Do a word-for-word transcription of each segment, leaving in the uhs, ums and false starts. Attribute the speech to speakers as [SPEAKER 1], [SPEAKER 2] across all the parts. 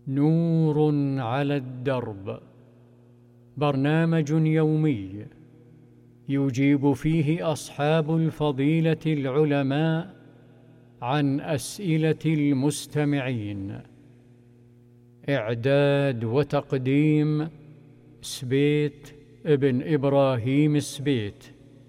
[SPEAKER 1] نور على الدرب، برنامج يومي يجيب فيه أصحاب الفضيلة العلماء عن أسئلة المستمعين. إعداد وتقديم سبيت ابن إبراهيم سبيت.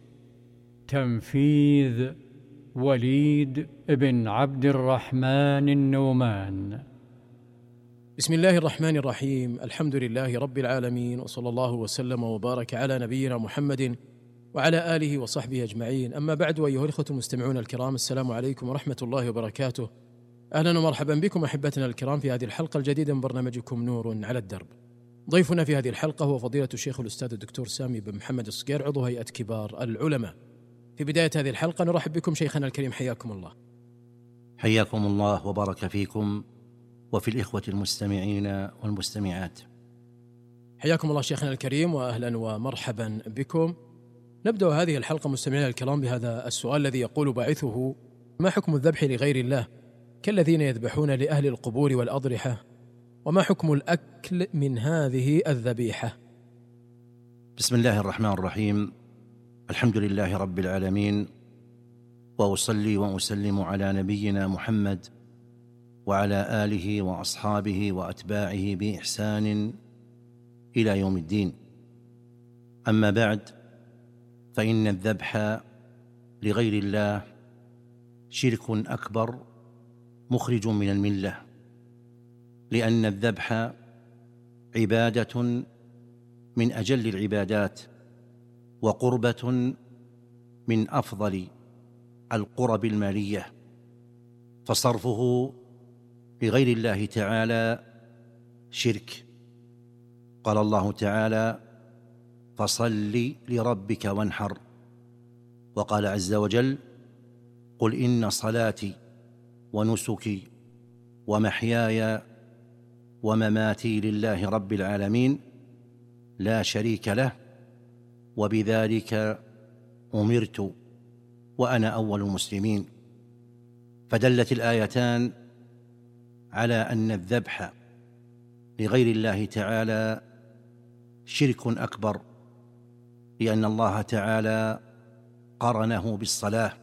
[SPEAKER 1] تنفيذ وليد بن عبد الرحمن النومان.
[SPEAKER 2] بسم الله الرحمن الرحيم. الحمد لله رب العالمين، وصلى الله وسلم وبارك على نبينا محمد وعلى آله وصحبه أجمعين. أما بعد، أيها الإخوة المستمعون الكرام، السلام عليكم ورحمة الله وبركاته. أهلا ومرحبا بكم أحبتنا الكرام في هذه الحلقة الجديدة من برنامجكم نور على الدرب. ضيفنا في هذه الحلقة هو فضيلة الشيخ الأستاذ الدكتور سامي بن محمد الصقير، عضو هيئة كبار العلماء. في بداية هذه الحلقة نرحب بكم شيخنا الكريم، حياكم الله.
[SPEAKER 3] حياكم الله وبارك فيكم وفي الإخوة المستمعين والمستمعات.
[SPEAKER 2] حياكم الله شيخنا الكريم، وأهلا ومرحبا بكم. نبدأ هذه الحلقة مستمعينا الكرام بهذا السؤال الذي يقول باعثه: ما حكم الذبح لغير الله كالذين يذبحون لأهل القبور والأضرحة؟ وما حكم الأكل من هذه الذبيحة؟
[SPEAKER 3] بسم الله الرحمن الرحيم. الحمد لله رب العالمين، وأصلي وأسلم على نبينا محمد وعلى آله وأصحابه وأتباعه بإحسان إلى يوم الدين. أما بعد، فإن الذبح لغير الله شرك أكبر مخرج من الملة، لأن الذبح عبادة من أجل العبادات، وقربة من أفضل القرب المالية، فصرفه لغير الله تعالى شرك. قال الله تعالى: فصل لربك وانحر. وقال عز وجل: قل إن صلاتي ونسكي ومحياي ومماتي لله رب العالمين لا شريك له وبذلك أمرت وأنا أول المسلمين. فدلت الآيتان على أن الذبح لغير الله تعالى شرك أكبر، لأن الله تعالى قرنه بالصلاة،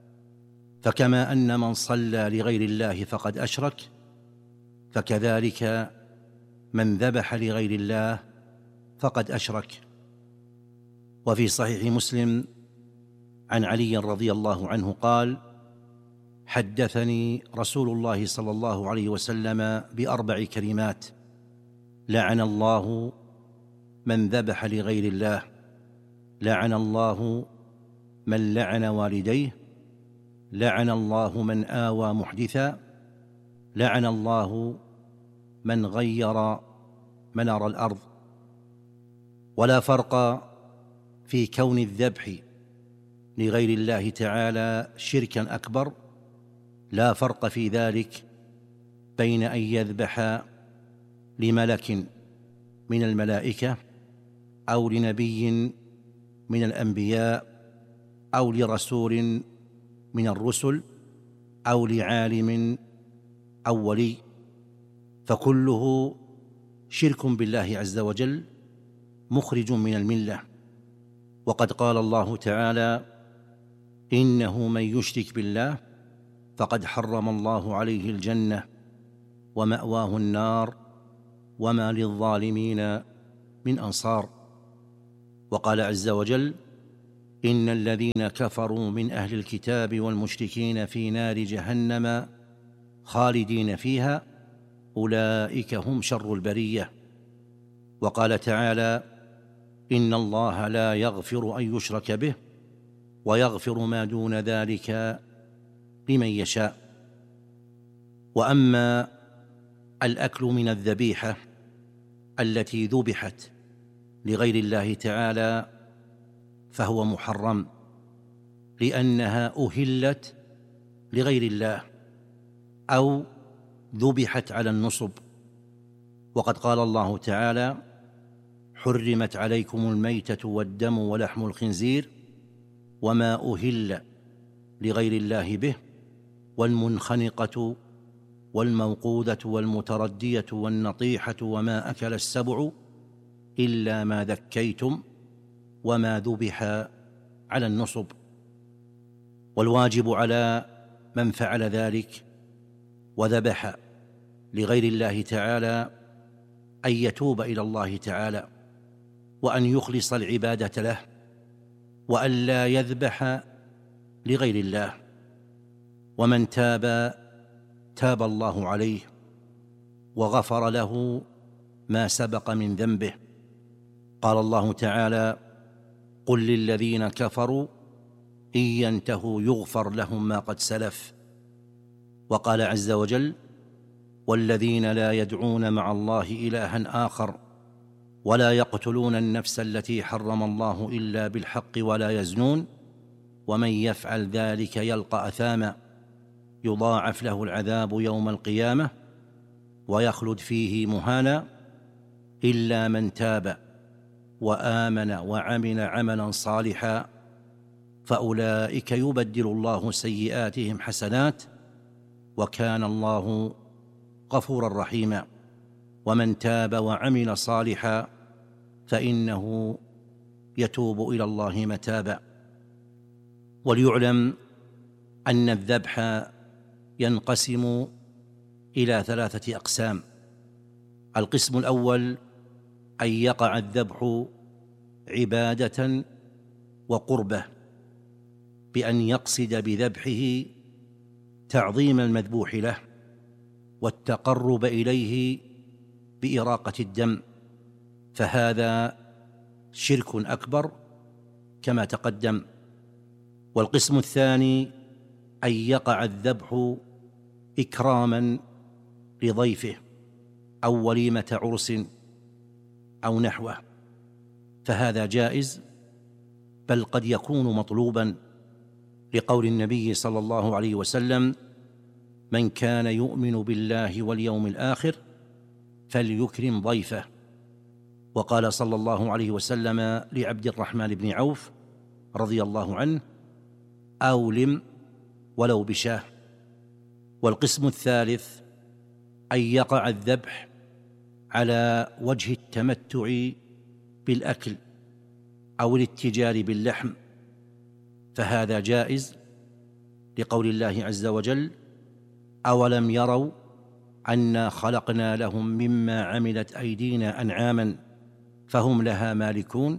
[SPEAKER 3] فكما أن من صلى لغير الله فقد أشرك، فكذلك من ذبح لغير الله فقد أشرك. وفي صحيح مسلم عن علي رضي الله عنه قال: حدثني رسول الله صلى الله عليه وسلم بأربع كلمات: لعن الله من ذبح لغير الله، لعن الله من لعن والديه، لعن الله من آوى محدثا، لعن الله من غير منار الأرض. ولا فرق في كون الذبح لغير الله تعالى شركا أكبر، لا فرق في ذلك بين أن يذبح لملك من الملائكة، أو لنبي من الأنبياء، أو لرسول من الرسل، أو لعالم أو ولي، فكله شرك بالله عز وجل مخرج من الملة. وقد قال الله تعالى: إنه من يشرك بالله فقد حرم الله عليه الجنة ومأواه النار وما للظالمين من أنصار. وقال عز وجل: إن الذين كفروا من أهل الكتاب والمشركين في نار جهنم خالدين فيها أولئك هم شر البرية. وقال تعالى: إن الله لا يغفر أن يشرك به ويغفر ما دون ذلك لمن يشاء. وأما الأكل من الذبيحة التي ذبحت لغير الله تعالى فهو محرم، لأنها أهلت لغير الله أو ذبحت على النصب. وقد قال الله تعالى: حرمت عليكم الميتة والدم ولحم الخنزير وما أهل لغير الله به والمنخنقة والموقوذة والمتردية والنطيحة وما أكل السبع إلا ما ذكيتم وما ذبح على النصب. والواجب على من فعل ذلك وذبح لغير الله تعالى أن يتوب إلى الله تعالى، وأن يخلص العبادة له، وأن لا يذبح لغير الله. ومن تاب تاب الله عليه وغفر له ما سبق من ذنبه. قال الله تعالى: قل للذين كفروا إن ينتهوا يغفر لهم ما قد سلف. وقال عز وجل: والذين لا يدعون مع الله إلها آخر ولا يقتلون النفس التي حرم الله إلا بالحق ولا يزنون ومن يفعل ذلك يلقى أثاما يضاعف له العذاب يوم القيامة ويخلد فيه مهانا إلا من تاب وآمن وعمل عملا صالحا فأولئك يبدل الله سيئاتهم حسنات وكان الله غفورا رحيما. ومن تاب وعمل صالحا فإنه يتوب إلى الله متابا. وليعلم أن الذبح ينقسم إلى ثلاثة أقسام. القسم الأول أن يقع الذبح عبادة وقربة، بأن يقصد بذبحه تعظيم المذبوح له والتقرب إليه بإراقة الدم، فهذا شرك أكبر كما تقدم. والقسم الثاني أن يقع الذبح إكراما لضيفه أو وليمة عرس أو نحوه، فهذا جائز، بل قد يكون مطلوبا، لقول النبي صلى الله عليه وسلم: من كان يؤمن بالله واليوم الآخر فليكرم ضيفه. وقال صلى الله عليه وسلم لعبد الرحمن بن عوف رضي الله عنه: أولم ولو بشاه. والقسم الثالث أن يقع الذبح على وجه التمتع بالأكل أو الاتجار باللحم، فهذا جائز، لقول الله عز وجل: أولم يروا أنا خلقنا لهم مما عملت أيدينا أنعاما فهم لها مالكون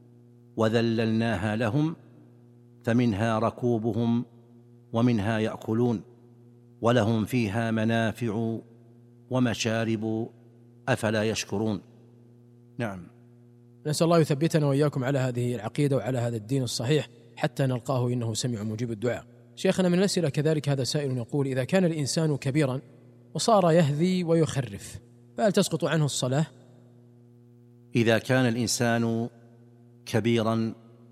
[SPEAKER 3] وذللناها لهم فمنها ركوبهم ومنها يأكلون ولهم فيها منافع ومشارب أفلا يشكرون. نعم.
[SPEAKER 2] نسأل الله يثبتنا وإياكم على هذه العقيدة وعلى هذا الدين الصحيح حتى نلقاه إنه سميع مجيب الدعاء. شيخنا، من الأسئلة كذلك هذا سائل يقول: إذا كان الإنسان كبيرا وصار يهذي ويخرف فهل تسقط عنه الصلاة؟
[SPEAKER 3] إذا كان الإنسان كبيرا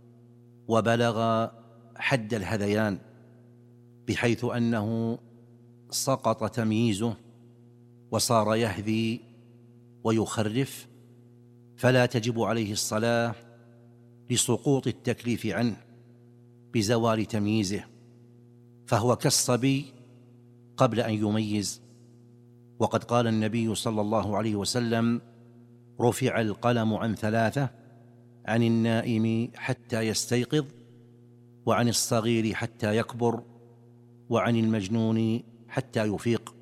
[SPEAKER 3] وبلغ حد الهذيان بحيث أنه سقط تمييزه وصار يهذي ويخرف فلا تجب عليه الصلاة لسقوط التكليف عنه بزوال تمييزه، فهو كالصبي قبل أن يميز. وقد قال النبي صلى الله عليه وسلم: رفع القلم عن ثلاثة: عن النائم حتى يستيقظ، وعن الصغير حتى يكبر، وعن المجنون حتى يفيق.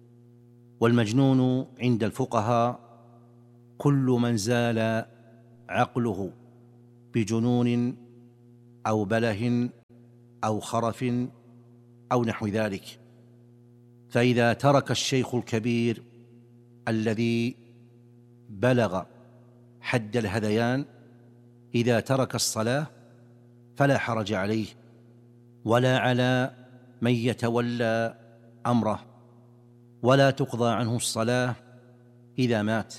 [SPEAKER 3] والمجنون عند الفقهاء كل من زال عقله بجنون أو بله أو خرف أو نحو ذلك. فإذا ترك الشيخ الكبير الذي بلغ حد الهذيان إذا ترك الصلاة فلا حرج عليه ولا على من يتولى أمره، ولا تقضى عنه الصلاة إذا مات.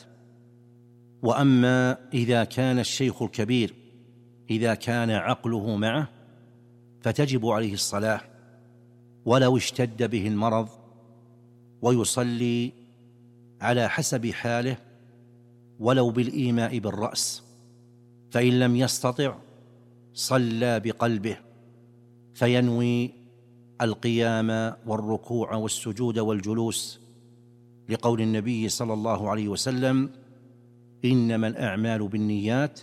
[SPEAKER 3] وأما إذا كان الشيخ الكبير إذا كان عقله معه فتجب عليه الصلاة ولو اشتد به المرض، ويصلي على حسب حاله ولو بالإيماء بالرأس، فإن لم يستطع صلى بقلبه فينوي القيام والركوع والسجود والجلوس لقول النبي صلى الله عليه وسلم: إنما الأعمال بالنيات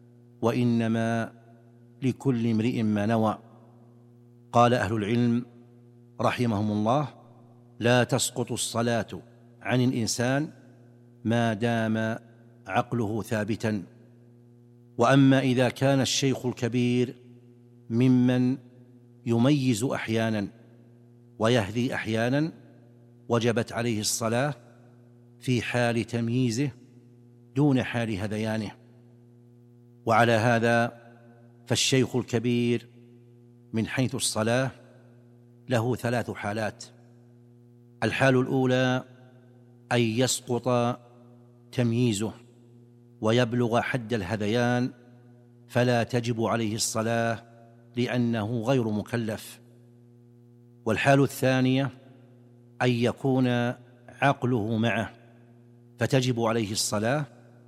[SPEAKER 3] وإنما لكل امرئ ما نوى. قال أهل العلم رحمهم الله: لا تسقط الصلاة عن الإنسان ما دام عقله ثابتا. وأما إذا كان الشيخ الكبير ممن يميز أحيانا ويهدي أحيانا وجبت عليه الصلاة في حال تمييزه دون حال هذيانه. وعلى هذا فالشيخ الكبير من حيث الصلاة له ثلاث حالات: الحال الأولى أن يسقط تمييزه ويبلغ حد الهذيان فلا تجب عليه الصلاة لأنه غير مكلف. والحال الثانية أن يكون عقله معه فتجب عليه الصلاة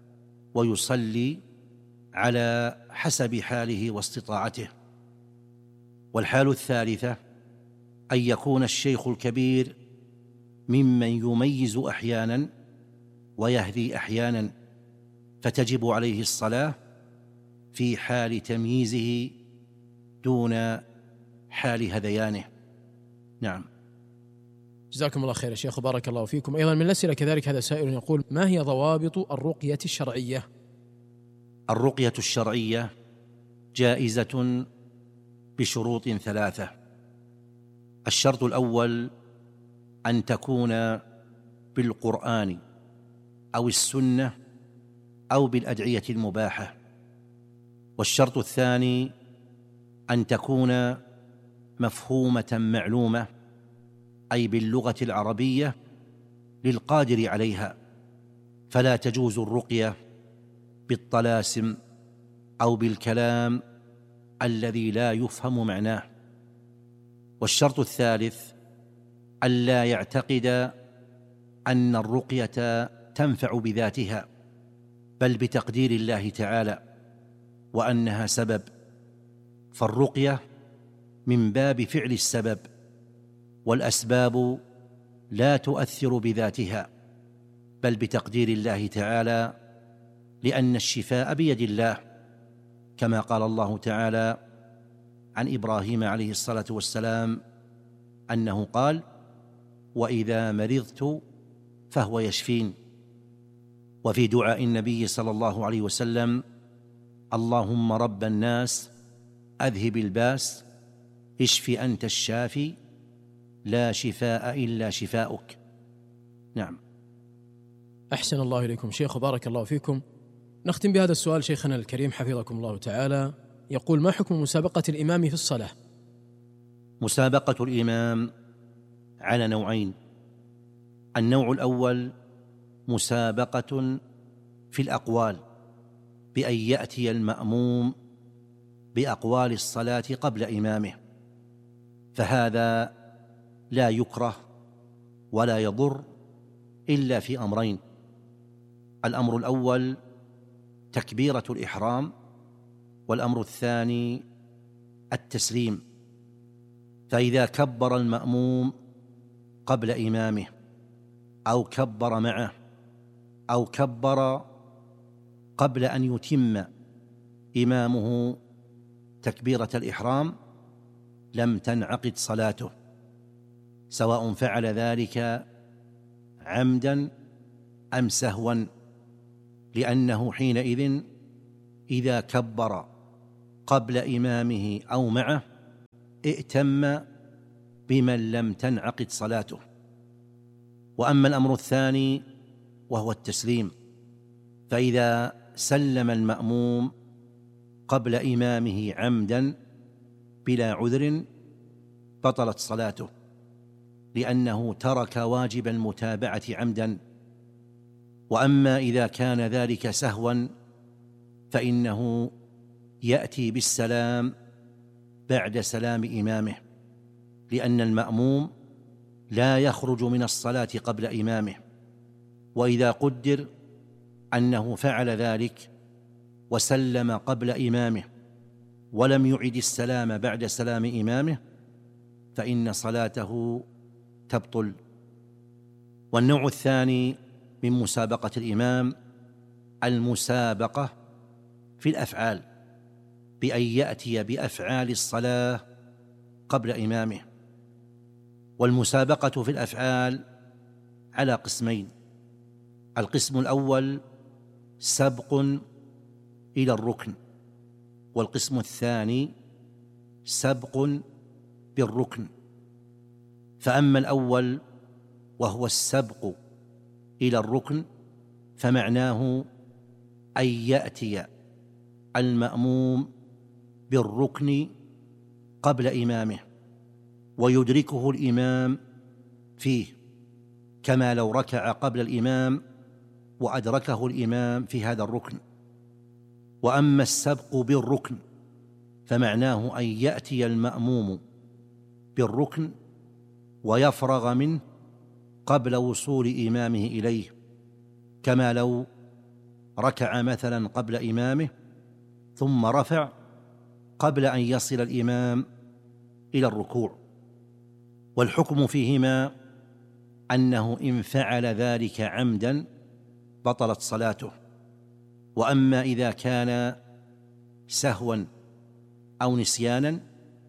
[SPEAKER 3] ويصلي على حسب حاله واستطاعته. والحال الثالثة أن يكون الشيخ الكبير ممن يميز أحيانا ويهدي أحيانا فتجب عليه الصلاة في حال تمييزه دون حال هذيانه. نعم.
[SPEAKER 2] جزاكم الله خير يا شيخ وبارك الله فيكم. أيضا من الأسئلة كذلك هذا سائل يقول: ما هي ضوابط الرقية الشرعية؟
[SPEAKER 3] الرقية الشرعية جائزة بشروط ثلاثة. الشرط الأول أن تكون بالقرآن أو السنة أو بالأدعية المباحة. والشرط الثاني أن تكون مفهومة معلومة، أي باللغة العربية للقادر عليها، فلا تجوز الرقية بالطلاسم أو بالكلام الذي لا يفهم معناه. والشرط الثالث ألا يعتقد أن الرقية تنفع بذاتها بل بتقدير الله تعالى وأنها سبب، فالرقية من باب فعل السبب، والأسباب لا تؤثر بذاتها بل بتقدير الله تعالى، لأن الشفاء بيد الله، كما قال الله تعالى عن إبراهيم عليه الصلاة والسلام أنه قال: وإذا مرضت فهو يشفين. وفي دعاء النبي صلى الله عليه وسلم: اللهم رب الناس أذهب الباس اشف أنت الشافي لا شفاء إلا شفاؤك. نعم.
[SPEAKER 2] أحسن الله إليكم شيخ وبارك الله فيكم. نختم بهذا السؤال شيخنا الكريم حفظكم الله تعالى، يقول: ما حكم مسابقة الإمام في الصلاة؟
[SPEAKER 3] مسابقة الإمام على نوعين: النوع الأول مسابقة في الأقوال، بأن يأتي المأموم بأقوال الصلاة قبل إمامه، فهذا لا يكره ولا يضر إلا في أمرين: الأمر الأول تكبيرة الإحرام، والأمر الثاني التسليم. فإذا كبر المأموم قبل إمامه أو كبر معه أو كبر قبل أن يتم إمامه تكبيرة الإحرام لم تنعقد صلاته، سواء فعل ذلك عمدا أم سهوا، لأنه حينئذ إذا كبر قبل إمامه أو معه ائتم بمن لم تنعقد صلاته. وأما الأمر الثاني وهو التسليم، فإذا سلم المأموم قبل إمامه عمدا بلا عذر بطلت صلاته، لأنه ترك واجب المتابعة عمدا. وأما إذا كان ذلك سهوا فإنه يأتي بالسلام بعد سلام إمامه، لأن المأموم لا يخرج من الصلاة قبل إمامه. وإذا قدر أنه فعل ذلك وسلم قبل إمامه ولم يعد السلام بعد سلام إمامه فإن صلاته تبطل. والنوع الثاني من مسابقة الإمام المسابقة في الأفعال، بأن يأتي بأفعال الصلاة قبل إمامه. والمسابقة في الأفعال على قسمين: القسم الأول سبق إلى الركن، والقسم الثاني سبق بالركن. فأما الأول وهو السبق إلى الركن فمعناه أن يأتي المأموم بالركن قبل إمامه ويدركه الإمام فيه، كما لو ركع قبل الإمام وأدركه الإمام في هذا الركن. وأما السبق بالركن فمعناه أن يأتي المأموم بالركن ويفرغ منه قبل وصول إمامه إليه، كما لو ركع مثلا قبل إمامه ثم رفع قبل أن يصل الإمام إلى الركوع. والحكم فيهما أنه إن فعل ذلك عمدا بطلت صلاته. وأما إذا كان سهوا أو نسيانا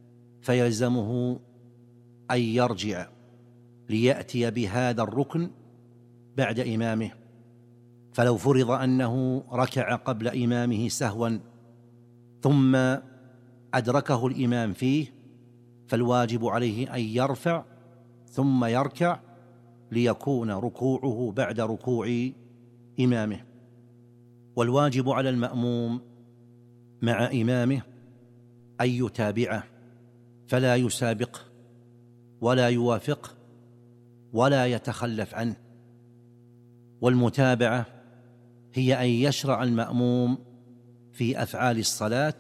[SPEAKER 3] فيلزمه أن يرجع ليأتي بهذا الركن بعد إمامه. فلو فرض أنه ركع قبل إمامه سهوا ثم أدركه الإمام فيه فالواجب عليه أن يرفع ثم يركع ليكون ركوعه بعد ركوع إمامه. والواجب على المأموم مع إمامه أن يتابعه فلا يسابقه ولا يوافقه ولا يتخلف عنه. والمتابعة هي أن يشرع المأموم في أفعال الصلاة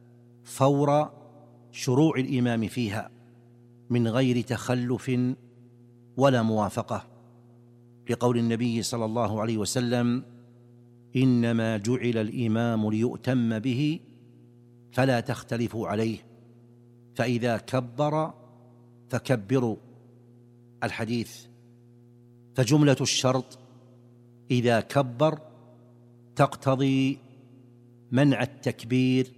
[SPEAKER 3] فور شروع الإمام فيها من غير تخلف ولا موافقة، لقول النبي صلى الله عليه وسلم: إنما جعل الإمام ليؤتم به فلا تختلفوا عليه، فإذا كبر فكبروا. الحديث. فجملة الشرط إذا كبر تقتضي منع التكبير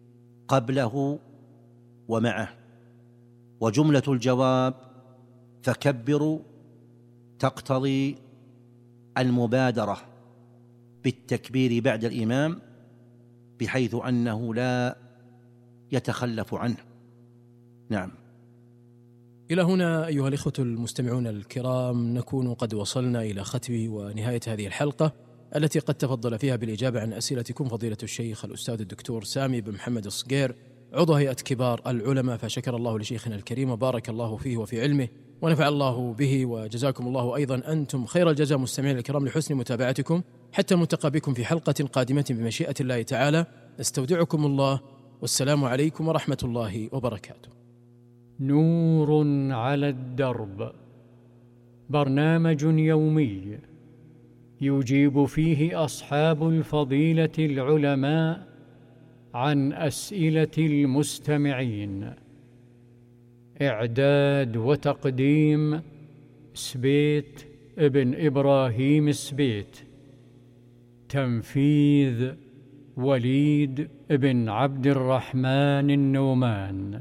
[SPEAKER 3] قبله ومعه، وجملة الجواب فكبروا تقتضي المبادرة بالتكبير بعد الإمام بحيث أنه لا يتخلف عنه. نعم.
[SPEAKER 2] إلى هنا أيها الإخوة المستمعون الكرام نكون قد وصلنا إلى ختم ونهاية هذه الحلقة التي قد تفضل فيها بالإجابة عن أسئلتكم فضيلة الشيخ الأستاذ الدكتور سامي بن محمد الصقير عضو هيئة كبار العلماء، فشكر الله لشيخنا الكريم وبارك الله فيه وفي علمه ونفع الله به، وجزاكم الله أيضا أنتم خير الجزاء مستمعين الكرام لحسن متابعتكم. حتى نلتقي بكم في حلقة قادمة بمشيئة الله تعالى، استودعكم الله والسلام عليكم ورحمة الله وبركاته.
[SPEAKER 1] نور على الدرب، برنامج يومي يجيب فيه أصحاب الفضيلة العلماء عن أسئلة المستمعين. إعداد وتقديم سبيت ابن إبراهيم سبيت. تنفيذ وليد ابن عبد الرحمن النومان.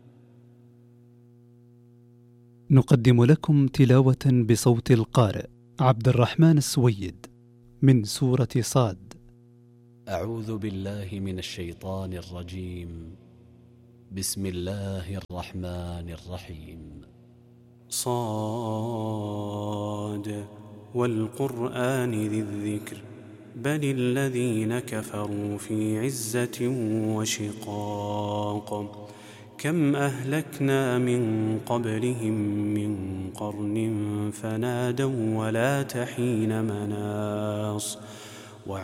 [SPEAKER 4] نقدم لكم تلاوة بصوت القارئ عبد الرحمن السويد من سورة صاد.
[SPEAKER 5] أعوذ بالله من الشيطان الرجيم. بسم الله الرحمن الرحيم. صاد والقرآن ذي الذكر بل الذين كفروا في عزة وشقاق. كم أهلكنا من قبلهم من قرن فنادوا ولا تحين مناص.